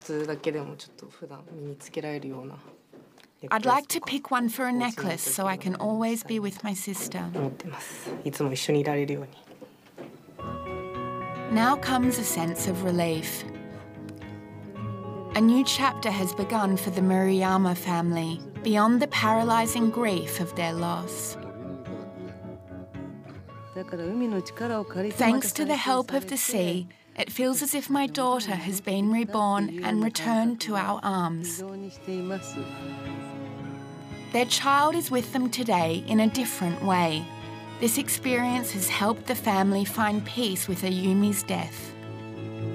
I'd like to pick one for a necklace so I can always be with my sister. Now comes a sense of relief. A new chapter has begun for the Murayama family, beyond the paralysing grief of their loss. Thanks to the help of the sea, it feels as if my daughter has been reborn and returned to our arms. Their child is with them today in a different way. This experience has helped the family find peace with Ayumi's death.